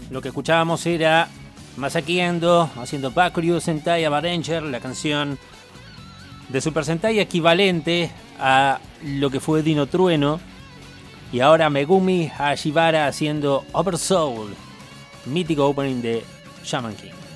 Lo que escuchábamos era Masaki Endo haciendo Bakuryu Sentai Avanger, la canción de Super Sentai equivalente a lo que fue Dino Trueno. Y ahora Megumi Hashibara haciendo Oversoul, mítico opening de Shaman King.